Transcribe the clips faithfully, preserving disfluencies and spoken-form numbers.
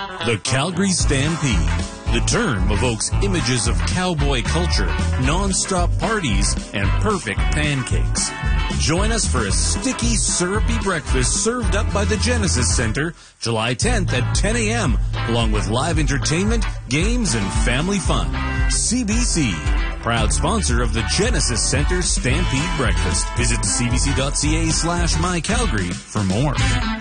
The Calgary Stampede. The term evokes images of cowboy culture, non-stop parties, and perfect pancakes. Join us for a sticky, syrupy breakfast served up by the Genesis Center, July tenth at ten a.m., along with live entertainment, games, and family fun. C B C, proud sponsor of the Genesis Center Stampede Breakfast. Visit cbc.ca slash mycalgary for more.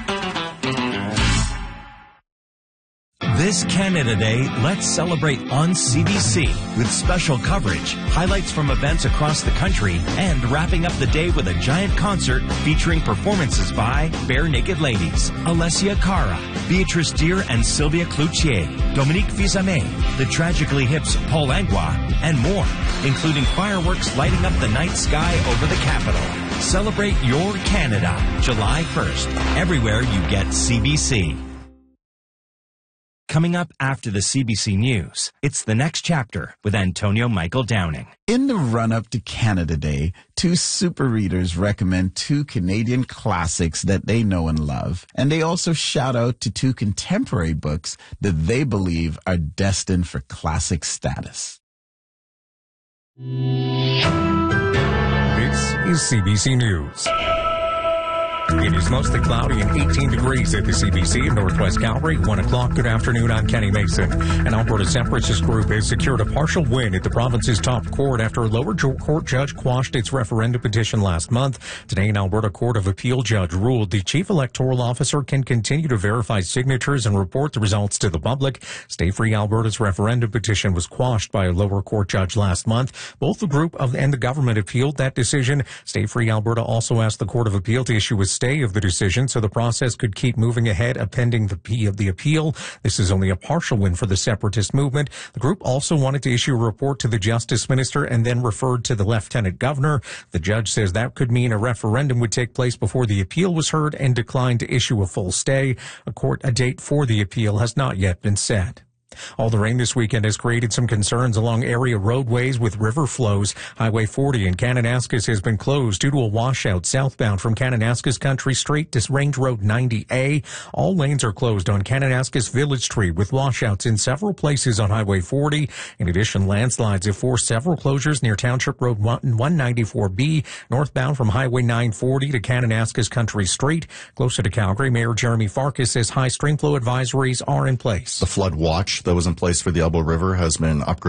This Canada Day, let's celebrate on C B C with special coverage, highlights from events across the country, and wrapping up the day with a giant concert featuring performances by Bare Naked Ladies, Alessia Cara, Beatrice Deer and Sylvia Cloutier, Dominique Fils-Aimé, the Tragically Hip's Paul Langlois, and more, including fireworks lighting up the night sky over the capital. Celebrate your Canada, July first, everywhere you get C B C. Coming up after the C B C News, it's The Next Chapter with Antonio Michael Downing. In the run-up to Canada Day, two super readers recommend two Canadian classics that they know and love, and they also shout out to two contemporary books that they believe are destined for classic status. This is C B C News. It is mostly cloudy and eighteen degrees at the C B C in Northwest Calgary. one o'clock, good afternoon, I'm Kenny Mason. An Alberta separatist group has secured a partial win at the province's top court after a lower court judge quashed its referendum petition last month. Today, an Alberta Court of Appeal judge ruled the chief electoral officer can continue to verify signatures and report the results to the public. Stay Free Alberta's referendum petition was quashed by a lower court judge last month. Both the group of, and the government appealed that decision. Stay Free Alberta also asked the Court of Appeal to issue a stay of the decision so the process could keep moving ahead pending the P of the appeal. This is only a partial win for the separatist movement. The group also wanted to issue a report to the Justice Minister and then referred to the Lieutenant Governor. The judge says that could mean a referendum would take place before the appeal was heard and declined to issue a full stay. A court a date for the appeal has not yet been set. All the rain this weekend has created some concerns along area roadways with river flows. Highway forty in Kananaskis has been closed due to a washout southbound from Kananaskis Country Street to Range Road ninety A. All lanes are closed on Kananaskis Village Street with washouts in several places on Highway forty. In addition, landslides have forced several closures near Township Road one ninety-four B, northbound from Highway nine forty to Kananaskis Country Street. Closer to Calgary, Mayor Jeremy Farkas says high stream flow advisories are in place. The flood watch that was in place for the Elbow River has been upgraded